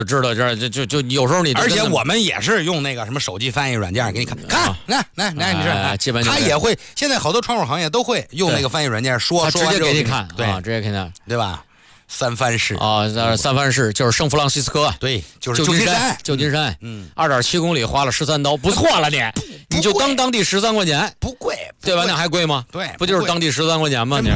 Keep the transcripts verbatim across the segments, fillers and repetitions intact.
知道这就就就有时候你， 而且我们也是用那个什么手机翻译软件给你看，看来来来，你这基本他也会，现在好多窗户行业都会用那个翻译软件说， 他直接给你看， 对， 直接给你看， 对吧？三藩市啊，三藩市就是圣弗朗西斯科， 对，就是旧金山， 旧金山，嗯，二点七公里花了十三刀，不错了你，你就当当地十三块钱， 不贵， 对吧？那还贵吗？ 对， 不就是当地十三块钱吗？你。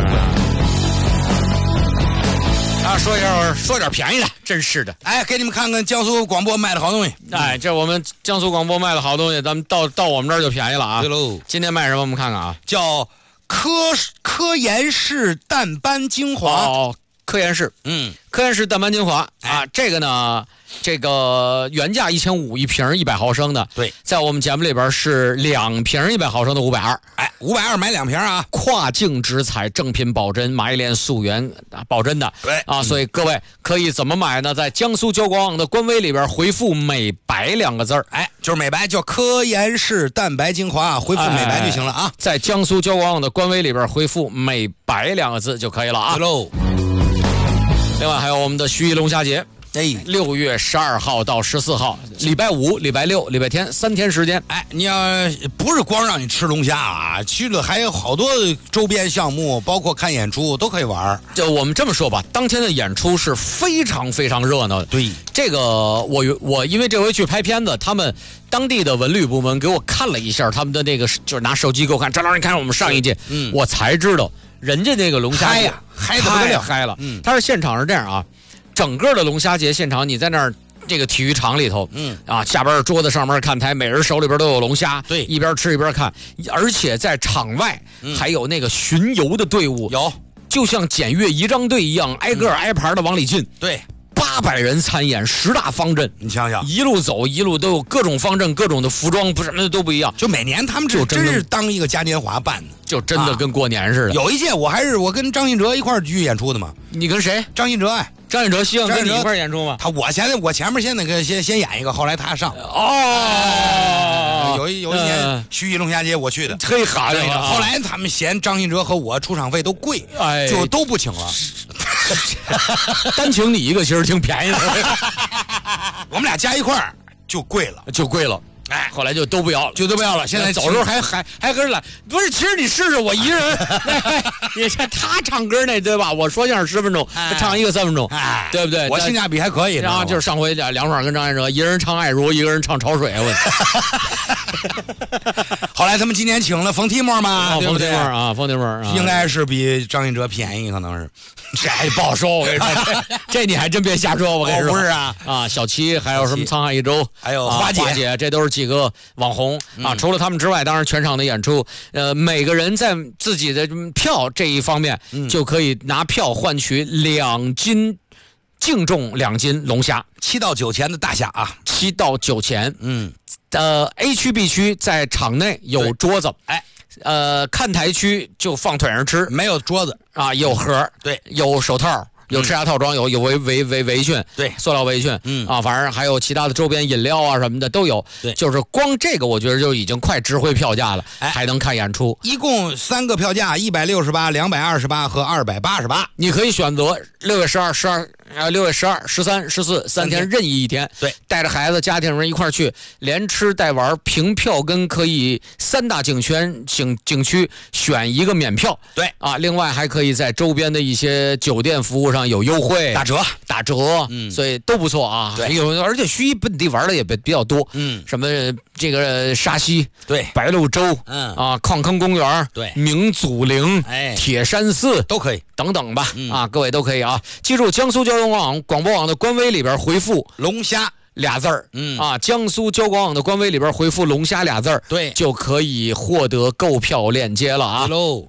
啊，说一下，说点便宜的，真是的。 哎，给你们看看江苏广播卖的好东西。 哎，这我们江苏广播卖的好东西，咱们到到我们这儿就便宜了啊。 对喽。 今天卖什么？我们看看啊， 叫科科颜氏淡斑精华。 哦，科颜氏， 嗯， 科颜氏淡斑精华、 哎、 啊，这个呢，这个原价一千五一瓶，一百毫升的。 对，在我们节目里边是两瓶一百毫升的五百二。 哎，五百二买两瓶啊！ 跨境直采，正品保真，马莲溯源保真的。 对啊，所以各位可以怎么买呢？在江苏交广网的官微里边回复"美白"两个字儿， 哎，就是美白，叫科颜氏淡白精华，回复美白就行了啊。 哎、在江苏交广网的官微里边回复"美白"两个字就可以了啊。 对喽。 另外还有我们的盱眙龙虾节。 哎， 六月十二号到十四号，礼拜五、礼拜六、礼拜天三天时间。 哎，你要不是光让你吃龙虾啊，去了还有好多周边项目，包括看演出都可以玩。 就我们这么说吧，当天的演出是非常非常热闹的。 对， 这个我我因为这回去拍片子，他们当地的文旅部门给我看了一下他们的那个，就是拿手机给我看，张老师你看我们上一届，嗯，我才知道人家那个龙虾嗨呀，嗨的不得了， 嗨了。 嗯， 他是现场是这样啊。整个的龙虾节现场，你在那儿这个体育场里头， 嗯啊，下边桌子上面看台，每人手里边都有龙虾， 对， 一边吃一边看，而且在场外、嗯、还有那个巡游的队伍， 有， 就像检阅仪仗队一样，挨个挨排的往里进， 嗯、对。 八百人参演十大方阵， 你想想， 一路走一路都有各种方阵，各种的服装，不是什么的都不一样。 就每年他们这真是当一个嘉年华办的， 就真的跟过年似的。 啊、有一届我还是我跟张信哲一块儿去演出的嘛。 你跟谁？ 张信哲哎， 张信哲希望跟你一块儿演出吗？ 他我前我前面先那个先先演一个，后来他上。 哦， 哎、有一有一年盱眙龙虾节我去的， 忒好了。 后来他们嫌张信哲和我出场费都贵， 哎， 就都不请了。 单请你一个其实挺便宜的， 我们俩加一块儿就贵了， 就贵了。哎，后来就都不要了， 就都不要了。现在走时候还还还跟人来，不是？其实你试试，我一个人，你看他唱歌那对吧？我说相声十分钟，他唱一个三分钟， 哎， 对不对？ 我性价比还可以。 然后就是上回梁爽跟张信哲，一个人唱《爱如》，一个人唱《潮水》，我。 后来他们今年请了冯提莫嘛， 冯提莫啊，冯提莫啊， 应该是比张信哲便宜，可能是。 这不好说，我跟你说，这你还真别瞎说，我跟你说， 不是啊啊，小七还有什么沧海一周， 还有花姐， 花姐，这都是几个网红啊。除了他们之外，当然全场的演出，呃，每个人在自己的票这一方面就可以拿票换取两斤，净重两斤龙虾， 七到九钱的大虾啊， 七到九钱， 嗯， 呃 ，A 区 B 区在场内有桌子， 哎。 呃，看台区就放腿上吃， 没有桌子啊，有盒， 对， 有手套，有吃鸭套装，有有围围围围裙， 对， 塑料围裙，嗯啊，反正还有其他的周边饮料啊什么的都有， 对， 就是光这个我觉得就已经快值回票价了， 哎， 还能看演出， 一共三个票价，一百六十八、两百二十八和二百八十八， 你可以选择六月十二、十二。呃，六月十二、十三、十四三天任意一天， 对， 带着孩子、家庭人一块去，连吃带玩，凭票根可以三大景圈景景区选一个免票， 对啊，另外还可以在周边的一些酒店服务上有优惠、 打折、 打折， 嗯， 所以都不错啊。 对， 有而且盱眙本地玩的也比比较多， 嗯， 什么这个沙溪， 对， 白鹭洲， 嗯啊，矿坑公园， 对， 明祖陵， 哎， 铁山寺都可以。 等等吧， 嗯、 啊，各位都可以啊。记住，江苏交通网广播网的官微里边回复 “龙虾” 俩字儿， 嗯啊，江苏交广网的官微里边回复“龙虾”俩字儿， 对， 就可以获得购票链接了啊。 喽。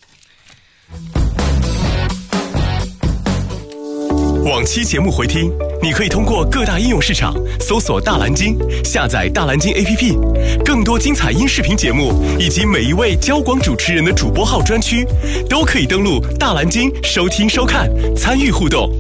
往期节目回听，你可以通过各大应用市场搜索大蓝鲸，下载大蓝鲸 A P P， 更多精彩音视频节目以及每一位交广主持人的主播号专区，都可以登录大蓝鲸收听收看，参与互动。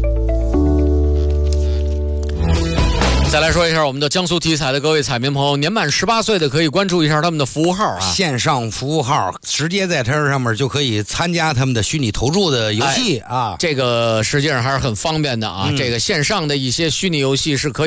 再来说一下我们的江苏体彩的各位彩民朋友，年满十八岁的可以关注一下他们的服务号啊， 线上服务号，直接在这上面就可以参加他们的虚拟投注的游戏啊、 哎，这个实际上还是很方便的啊、嗯。这个线上的一些虚拟游戏是可以